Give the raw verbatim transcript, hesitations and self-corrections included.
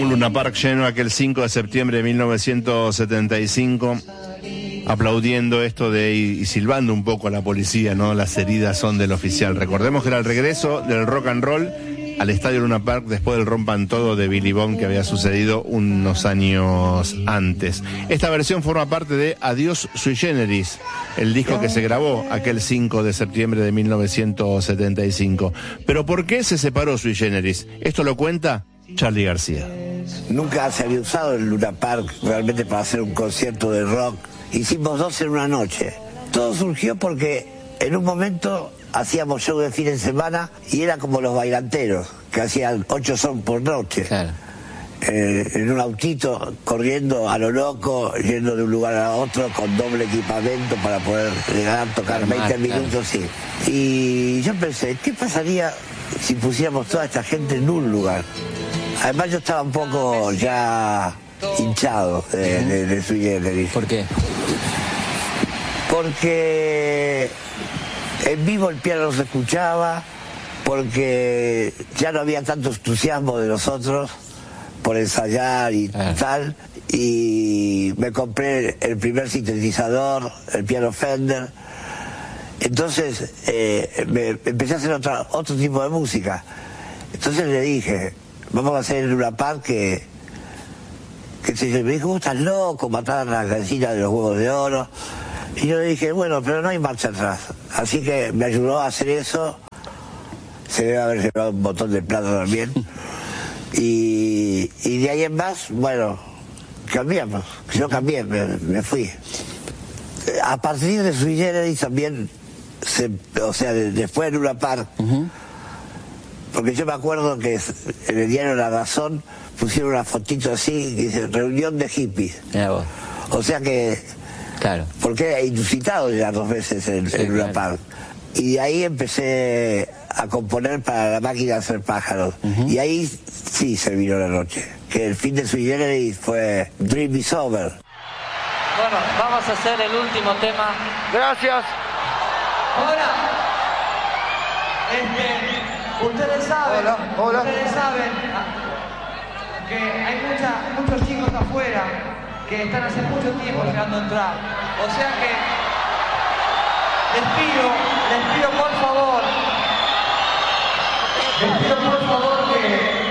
Un Luna Park lleno aquel cinco de septiembre de mil novecientos setenta y cinco, aplaudiendo esto de y silbando un poco a la policía, ¿no? Las heridas son del oficial. Recordemos que era el regreso del rock and roll al Estadio Luna Park después del Rompan Todo de Billy Bond que había sucedido unos años antes. Esta versión forma parte de Adiós Sui Generis, el disco que se grabó aquel cinco de septiembre de mil novecientos setenta y cinco. Pero ¿por qué se separó Sui Generis? Esto lo cuenta Charly García. Nunca se había usado el Luna Park realmente para hacer un concierto de rock. Hicimos dos en una noche. Todo surgió porque en un momento hacíamos show de fin de semana y era como los bailanteros, que hacían ocho son por noche. Claro. Eh, en un autito, corriendo a lo loco, yendo de un lugar a otro con doble equipamiento para poder llegar a tocar veinte minutos, sí. Y yo pensé, ¿qué pasaría si pusiéramos toda esta gente en un lugar? Además yo estaba un poco ya hinchado de, de, de Sui Generis. ¿Por qué? Porque en vivo el piano no se escuchaba, porque ya no había tanto entusiasmo de nosotros por ensayar y ah. tal, y me compré el primer sintetizador, el piano Fender. Entonces eh, me, empecé a hacer otra, otro tipo de música. Entonces le dije, vamos a hacer una Park que, que se me dijo, estás loco, matar a las gallinas de los huevos de oro. Y yo le dije, bueno, pero no hay marcha atrás. Así que me ayudó a hacer eso. Se debe haber llevado un montón de plata también. Y, y de ahí en más, bueno, cambiamos. Yo cambié, me, me fui. A partir de Sui Generis también, se, o sea, de, después de Luna Park, uh-huh. porque yo me acuerdo que en el diario La Razón pusieron una fotito así, que dice, reunión de hippies. O sea que... Claro. Porque he inusitado ya dos veces en, sí, en Luna Park. Y de ahí empecé a componer para La Máquina de Hacer Pájaros. Uh-huh. Y ahí sí se vino la noche. Que el fin de Sui Generis fue Dream is Over. Bueno, vamos a hacer el último tema. Gracias. Ahora, este, ustedes saben, hola, hola. ustedes saben que hay mucha, muchos chicos afuera que están hace mucho tiempo esperando entrar. O sea que les pido, les pido por favor, les pido por favor que